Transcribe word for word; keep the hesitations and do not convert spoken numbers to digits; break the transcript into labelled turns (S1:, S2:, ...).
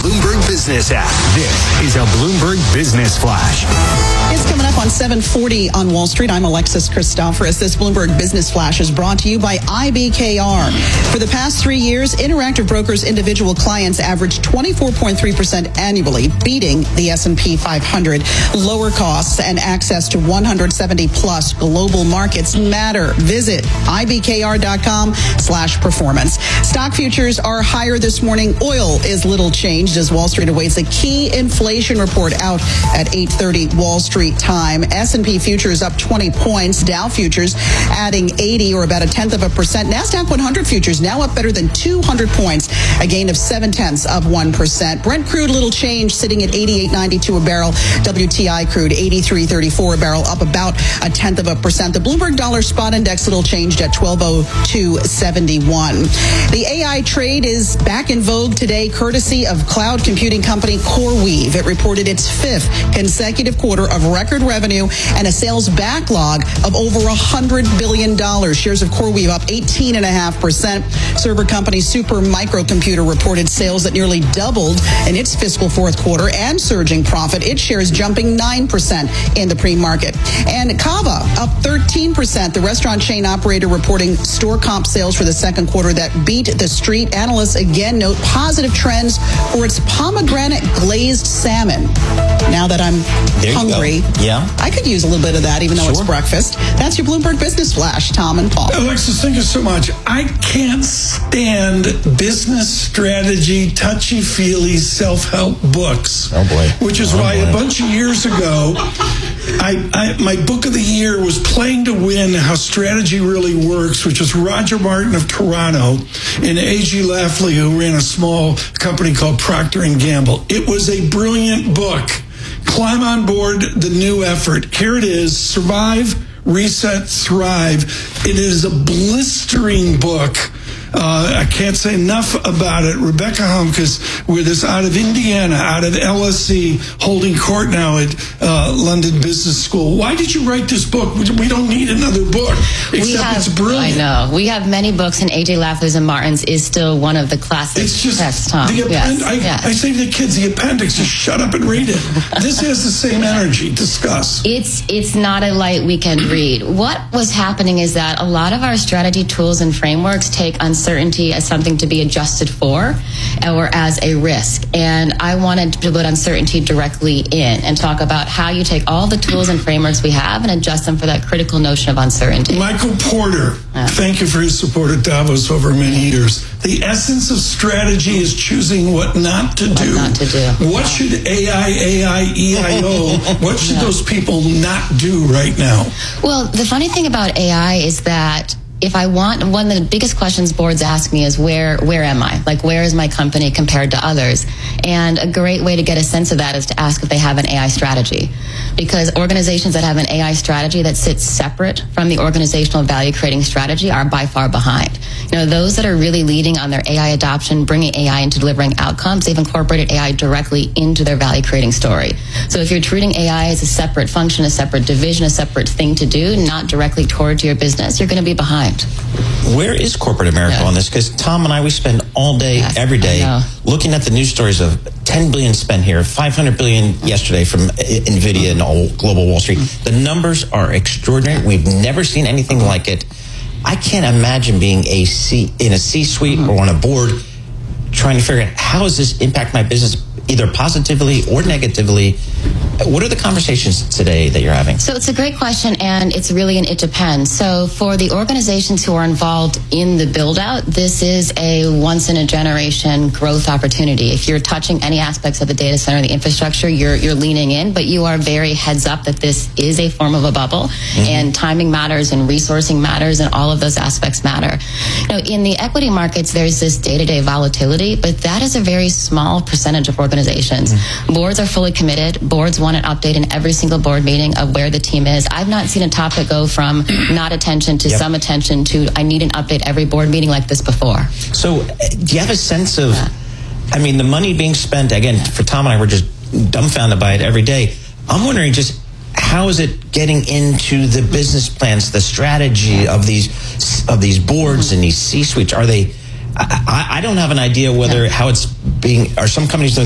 S1: Bloomberg Business app. This is a Bloomberg Business Flash.
S2: It's coming up on seven forty on Wall Street. I'm Alexis Christoforous. This Bloomberg Business Flash is brought to you by I B K R. For the past three years, Interactive Brokers individual clients averaged twenty-four point three percent annually, beating the S and P five hundred. Lower costs and access to one hundred seventy plus global markets matter. Visit ibkr.com slash performance. Stock futures are higher this morning. Oil is little changed as Wall Street awaits a key inflation report out at eight thirty Wall Street time. S and P futures up twenty points. Dow futures adding eighty or about a tenth of a percent. NASDAQ one hundred futures now up better than two hundred points, a gain of seven tenths of one percent. Brent crude little change, sitting at eighty-eight ninety-two a barrel. W T I crude eighty-three thirty-four a barrel, up about a tenth of a percent. The Bloomberg Dollar Spot Index little changed at twelve oh two seventy-one. The A I trade is back in vogue today, courtesy of cloud computing company CoreWeave. It reported its fifth consecutive quarter of record revenue and a sales backlog of over one hundred billion dollars. Shares of CoreWeave up eighteen point five percent. Server company Super Microcomputer reported sales that nearly doubled in its fiscal fourth quarter and surging profit. Its shares jumping nine percent in the pre-market. And Cava up thirteen percent. The restaurant chain operator reporting store comp sales for the second quarter that beat the street. Analysts again note positive trends for its pomegranate glazed salmon. Now that I'm
S3: there
S2: hungry,
S3: yeah,
S2: I could use a little bit of that, even though
S3: sure.
S2: it's breakfast. That's your Bloomberg Business Flash, Tom and Paul.
S4: Alexis, thank you so much. I can't stand business strategy, touchy-feely, self-help books.
S3: Oh, boy.
S4: Which is
S3: oh,
S4: why
S3: boy.
S4: a bunch of years ago, I, I my book of the year was Playing to Win, How Strategy Really Works, which is Roger Martin of Toronto and A G Lafley, who ran a small company called Procter and Gamble. It was a brilliant book. Climb on board the new effort. Here it is, Survive, Reset, Thrive. It is a blistering book. Uh, I can't say enough about it. Rebecca Humkus, with us out of Indiana, out of L S E, holding court now at uh, London Business School. Why did you write this book? We don't need another book, except
S5: we have,
S4: it's brilliant.
S5: I know. We have many books, and A J Lafley's and Martin's is still one of the classic
S4: It's just
S5: texts, Tom.
S4: the append-
S5: yes,
S4: I,
S5: yes.
S4: I say to the kids, the appendix, just shut up and read it. This has the same energy. Discuss.
S5: It's it's not a light weekend read. What was happening is that a lot of our strategy tools and frameworks take uncertainty as something to be adjusted for or as a risk. And I wanted to put uncertainty directly in and talk about how you take all the tools and frameworks we have and adjust them for that critical notion of uncertainty.
S4: Michael Porter,
S5: Yeah.
S4: thank you for his support at Davos over many years. The essence of strategy is choosing what not to
S5: What
S4: do.
S5: not to do.
S4: What should A I, A I, E I O, what should
S5: Yeah.
S4: those people not do right now?
S5: Well, the funny thing about A I is that if I want, one of the biggest questions boards ask me is where where am I? Like, where is my company compared to others? And a great way to get a sense of that is to ask if they have an A I strategy. Because organizations that have an A I strategy that sits separate from the organizational value creating strategy are by far behind. You know, those that are really leading on their A I adoption, bringing A I into delivering outcomes, they've incorporated A I directly into their value creating story. So if you're treating A I as a separate function, a separate division, a separate thing to do, not directly towards your business, you're going to be behind.
S3: Where is corporate America
S5: Yeah.
S3: on this? Because Tom and I, we spend all day,
S5: Yes,
S3: every day,
S5: I know.
S3: looking at the news stories of ten billion spent here, five hundred billion yesterday from NVIDIA and all global Wall Street. The numbers are extraordinary. We've never seen anything like it. I can't imagine being a C, in a C-suite or on a board trying to figure out how does this impact my business, either positively or negatively. What are the conversations today that you're having?
S5: So it's a great question, and it's really an it depends. So for the organizations who are involved in the build out, this is a once in a generation growth opportunity. If you're touching any aspects of the data center, the infrastructure, you're you're leaning in, but you are very heads up that this is a form of a bubble, mm-hmm. and timing matters and resourcing matters and all of those aspects matter. You know, in the equity markets, there's this day-to-day volatility, but that is a very small percentage of organizations. Mm-hmm. Boards are fully committed. Boards want an update in every single board meeting of where the team is. I've not seen a topic go from not attention to yep. some attention to I need an update every board meeting like this before.
S3: So uh, do you have a sense of, yeah. I mean, the money being spent, again, yeah. for Tom and I, we're just dumbfounded by it every day. I'm wondering just how is it getting into the business plans, the strategy of these of these boards mm-hmm. and these C-suites? Are they, I, I don't have an idea whether yeah. how it's being, are some companies doing